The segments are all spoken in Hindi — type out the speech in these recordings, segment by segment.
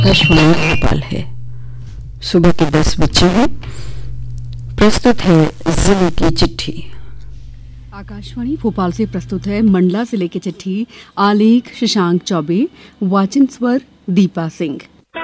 आकाशवाणी भोपाल है। सुबह के 10 बजे हैं। प्रस्तुत है जिले की चिट्ठी। आकाशवाणी भोपाल से प्रस्तुत है मंडला जिले की चिट्ठी। आलेख शशांक चौबे, वाचन स्वर दीपा सिंह।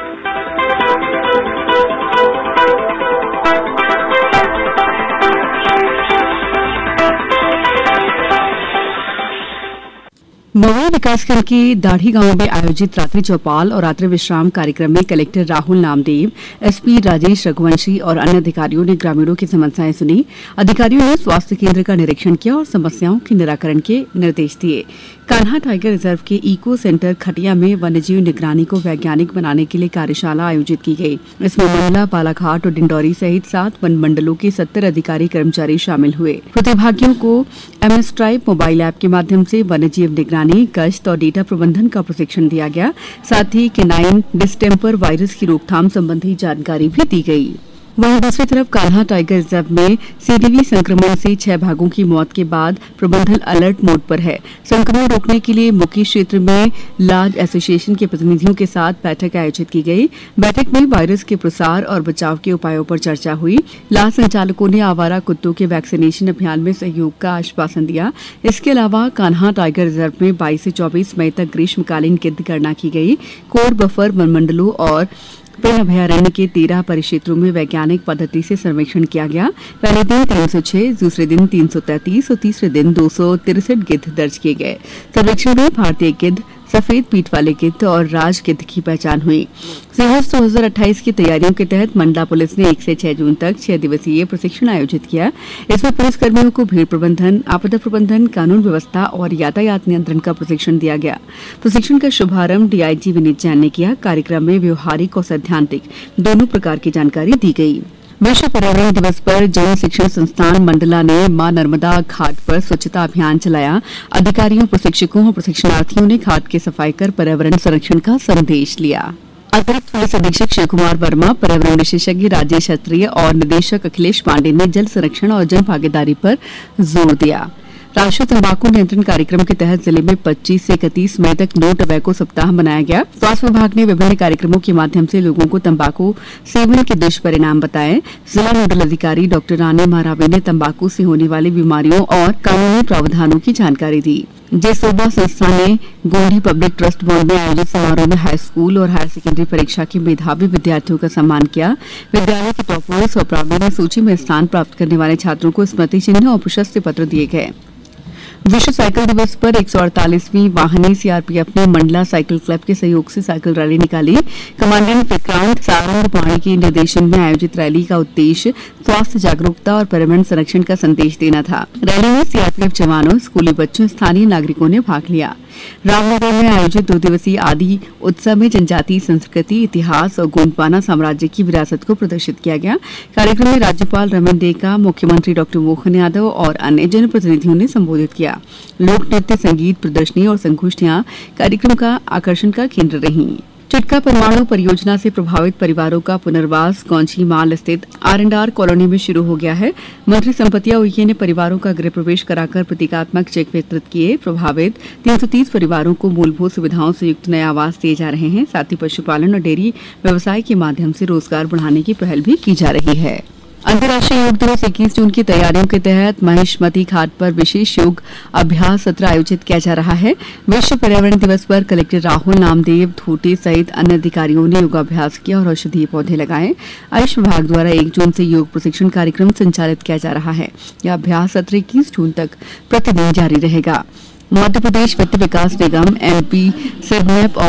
मवई विकासखंड के दाढ़ी गांव में आयोजित रात्रि चौपाल और रात्रि विश्राम कार्यक्रम में कलेक्टर राहुल नामदेव, एसपी राजेश रघुवंशी और अन्य अधिकारियों ने ग्रामीणों की समस्याएं सुनी। अधिकारियों ने स्वास्थ्य केंद्र का निरीक्षण किया और समस्याओं के निराकरण के निर्देश दिए। कान्हा टाइगर रिजर्व के इको सेंटर खटिया में वन्यजीव निगरानी को वैज्ञानिक बनाने के लिए कार्यशाला आयोजित की गई। इसमें मंडला, बालाघाट और डिंडौरी सहित 7 वन मंडलों के 70 अधिकारी कर्मचारी शामिल हुए। प्रतिभागियों को MS ट्राइब मोबाइल ऐप के माध्यम से वन्यजीव निगरानी, गश्त और डेटा प्रबंधन का प्रशिक्षण दिया गया। साथ ही केनाइन डिस्टेम्पर वायरस की रोकथाम संबंधी जानकारी भी दी गई। वहीं दूसरी तरफ कान्हा टाइगर रिजर्व में CDV संक्रमण से 6 बाघों की मौत के बाद प्रबंधन अलर्ट मोड पर है। संक्रमण रोकने के लिए मुकी क्षेत्र में लाज एसोसिएशन के प्रतिनिधियों के साथ बैठक आयोजित की गई। बैठक में वायरस के प्रसार और बचाव के उपायों पर चर्चा हुई। लाज संचालकों ने आवारा कुत्तों के वैक्सीनेशन अभियान में सहयोग का आश्वासन दिया। इसके अलावा कान्हा टाइगर रिजर्व में 22 से 24 मई तक ग्रीष्मकालीन गिद्ध गणना की गई। कोर बफर वनमंडलों और पेड़ अभयारण्य के 13 परिक्षेत्रों में वैज्ञानिक पद्धति से सर्वेक्षण किया गया। पहले दिन 306, दूसरे दिन 333 और तीसरे दिन 263 गिद्ध दर्ज किए गए। सर्वेक्षण में भारतीय गिद्ध, सफेद पीठ वाले गिद्ध और राज गिद्ध की पहचान हुई। सिंहस्थ 2028 की तैयारियों के तहत मंडला पुलिस ने 1 से 6 जून तक 6 दिवसीय प्रशिक्षण आयोजित किया। इसमें पुलिसकर्मियों को भीड़ प्रबंधन, आपदा प्रबंधन, कानून व्यवस्था और यातायात नियंत्रण का प्रशिक्षण दिया गया। प्रशिक्षण का शुभारंभ DIG विनीत जैन ने किया। कार्यक्रम में व्यवहारिक और सैद्धांतिक दोनों प्रकार की जानकारी दी गई। विश्व पर्यावरण दिवस पर जन शिक्षण संस्थान मंडला ने मां नर्मदा घाट पर स्वच्छता अभियान चलाया। अधिकारियों, प्रशिक्षकों और प्रशिक्षणार्थियों ने घाट की सफाई कर पर्यावरण संरक्षण का संदेश लिया। अतिरिक्त पुलिस अधीक्षक शिव कुमार वर्मा, पर्यावरण विशेषज्ञ राजेश क्षत्रिय और निदेशक अखिलेश पांडे ने जल संरक्षण और जन भागीदारी पर जोर दिया। राष्ट्रीय तंबाकू नियंत्रण कार्यक्रम के तहत जिले में 25 से 31 मई तक नो टबैको सप्ताह मनाया गया। स्वास्थ्य विभाग ने विभिन्न कार्यक्रमों के माध्यम से लोगों को तंबाकू सेवन के दुष्परिणाम बताए। जिला नोडल अधिकारी डॉक्टर रानी महारावी ने तंबाकू से होने वाली बीमारियों और कानूनी प्रावधानों की जानकारी दी। जेसोबा संस्था ने गोंडी पब्लिक ट्रस्ट बोर्ड में आयोजित समारोह में हाई स्कूल और हायर सेकेंडरी परीक्षा के मेधावी विद्यार्थियों का सम्मान किया। विद्यालय के टॉपर्स और प्रावीण्य सूची में स्थान प्राप्त करने वाले छात्रों को स्मृति चिन्ह और प्रशस्ति पत्र दिए गए। विश्व साइकिल दिवस पर 148वीं वाहिनी CRPF ने मंडला साइकिल क्लब के सहयोग से साइकिल रैली निकाली। कमांडेंट विक्रांत सारंगपाणी के निर्देशन में आयोजित रैली का उद्देश्य स्वास्थ्य जागरूकता और पर्यावरण संरक्षण का संदेश देना था। रैली में CRPF जवानों, स्कूली बच्चों, स्थानीय नागरिकों ने भाग लिया। रामनगर में आयोजित 2 दिवसीय आदि उत्सव में जनजातीय संस्कृति, इतिहास और गोंडवाना साम्राज्य की विरासत को प्रदर्शित किया गया। कार्यक्रम में राज्यपाल रमन डेका, मुख्यमंत्री डॉक्टर मोहन यादव और अन्य जनप्रतिनिधियों ने संबोधित किया। लोक नृत्य, संगीत प्रदर्शनी और संगोष्ठियां कार्यक्रम का आकर्षण का केंद्र रहीं। चुटका परमाणु परियोजना से प्रभावित परिवारों का पुनर्वास कौंची माल स्थित R&R कॉलोनी में शुरू हो गया है। मंत्री संपतिया उइके ने परिवारों का गृह प्रवेश कराकर प्रतीकात्मक चेक वितरित किए। प्रभावित 330 परिवारों को मूलभूत सुविधाओं से युक्त नए आवास दिए जा रहे हैं। साथ ही पशुपालन और डेयरी व्यवसाय के माध्यम से रोजगार बढ़ाने की पहल भी की जा रही है। अंतर्राष्ट्रीय योग दिवस 21 जून की तैयारियों के तहत महिष्मती घाट पर विशेष योग अभ्यास सत्र आयोजित किया जा रहा है। विश्व पर्यावरण दिवस पर कलेक्टर राहुल नामदेव, धोटे सहित अन्य अधिकारियों ने योगाभ्यास किया और औषधीय पौधे लगाए। आयुष विभाग द्वारा 1 जून से योग प्रशिक्षण कार्यक्रम संचालित किया जा रहा है। यह अभ्यास सत्र 21 जून तक प्रतिदिन जारी रहेगा। मध्य प्रदेश वित्त विकास निगम MP, सिरमैप